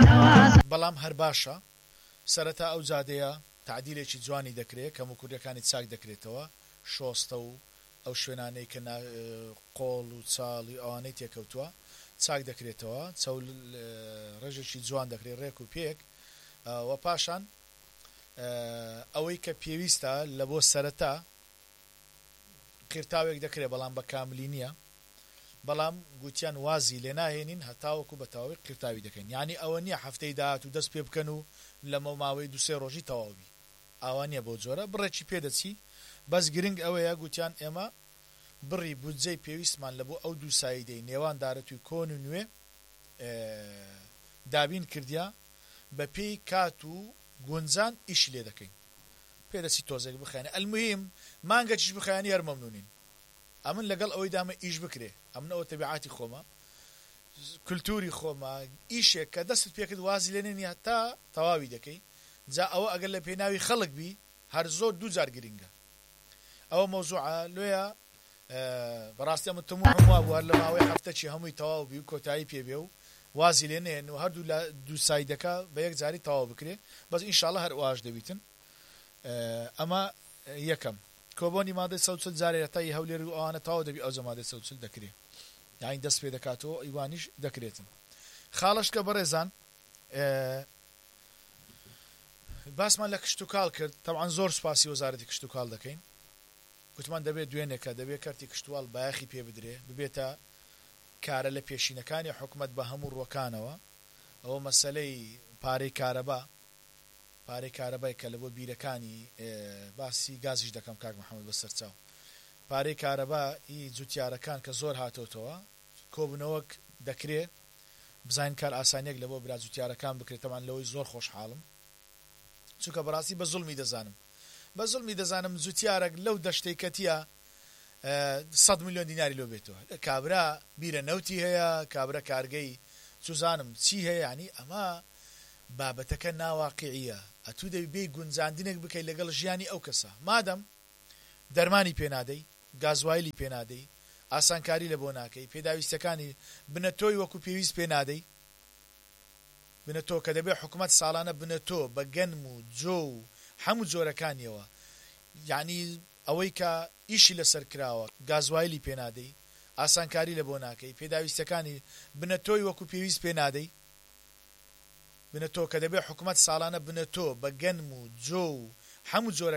بەڵام هەر باشە سەرەتا ئەو جادەیە تعدیلێکی جوانی دەکرێت کە موکوریەکانی چاک دەکرێتەوە شۆستە و ئەو شوێنانەی کە قۆڵ و چاڵی ئەوانەی تێکەوتووە چاک دەکرێتەوە چەول ڕێژێکی جوان دەکرێت ڕێک و پێک و پاشان ئەوەی کە پێویستە لە بۆ سەرەتا قیرتاوێک دەکرێت بەڵام بە کاملی نییە بەڵام گوتیان وازی لێ ناهێنین هەتاوەکو بە تەواوی قیرتاوی دەکەین یعنی ئەوە نییە هەفتەی داهات و دەست پێ بکەن و لە ماوەی دوسێ ڕۆژی تەواوی ئەوان نییە بۆ جۆرە بڕێکی پێدەچی بەس گرنگ ئەوەیە گوتیان ئێمە بڕی بودجەی پێویستمان لە بۆ ئەو دوو سایدەی نێوان دارەتوی کۆن و نوێ دابین کردیا بە پێی کات و گونجان ئیش لێ دەکەین پێدەچی تۆزێک بخێنێ ئەلموهیم مانگەچیش بخەیانی هەر مەمنونین ئەمن لەگەڵ ئەوەی دامە ئیش بکرێ ئەمن ئەوە تەبیعاتی خۆمە کولتوری خۆمە ئیشێک کە دەست پێکرد وازی لێ نێنی هەتا تەواوی دەکەی جا ئەوە ئەگەر لە پێناوی خەڵک بی هەر زۆر دوو جار گرنگە ئەوە مەوزوعە لۆیە بەڕاستی ئەمە تەموو هەموو بووە لە ماوەی هەفتەی هەمووی تەواو بی و کۆتایی پێبێ و وازی لێ نێن و هەردوو لە دوو سایدەکە بە یەک جاری تەواو بکرێ بەس ئینشاڵڵا هەر ئەواش دەبیتن ئەمە یەکەم کۆبۆنی مادەی 140 جارێ تای هەولێر و ئەوانە تەواو دەبی ئەو مادەی 140 دەکرێت یعنی دەست پێ دەکاتەوە ئیوانیش دەکرێتن خاڵشکە بەڕێزان باسمان لە کشت و کاڵ کرد تەبعاً زۆر سوپاسی وەزارەتی کشت و کاڵ دەکەین گوتمان دەبێت دوێنێکە دەبێت کارتی کشتوواڵ بایەخی پێ بدرێ ببێتە کارە لە پێشینەکانی حکومەت بە هەموو ڕوەکانەوە ئەوە مەسەلەی پارەی کارەبای کە لە بۆ بیرەکانی باسی گازیش دەکەم کاک محەممەد بەسەرچاو پارەی کارەبایی جوتیارەکان کە زۆر هاتۆتەوە کۆبنەوەک دەکرێت بزانین کار ئاسانیەک لە بۆ برا جوتیارەکان بکرێتەوە لەوەی زۆر خۆشحاڵم چونکە بەڕاستی بە زوڵمی دەزانم جوتیارێک لەو دەشتەی کەتیە 100 ملیۆن دیناری لۆ بێتەوە کابرا بیرە نەوتی هەیە کابرا کارگەی سوزانم چی هەیە ینی ئەمە بابەتەکە ناواقعیە ئەتوو دەبی بێ گونجاندنێک بکەی لەگەڵ ژیانی ئەو کەسە مادەم دەرمانی پێنادەی گازوایلی پێنادەی ئاسانکاری لە بۆ ناکەی پێداویستەکانی بنەتۆی وەکو پێویست پێنادەی بنەتۆ کە دەبێت حکومەت ساڵانە بنەتۆ بە گەنم و جۆ و هەموو جۆرەکانیەوە یعنی ئەوەی کە ئیشی لەسەر کراوە گازوایلی پێنادەی ئاسانکاری لە بۆ ناکەی پێداویستەکانی بنەتۆی وەکو پێویست پێنادەی بنەتۆ کە دەبێت حکومەت ساڵانە بنەتۆ بە گەنم و جۆ و هەموو جۆرە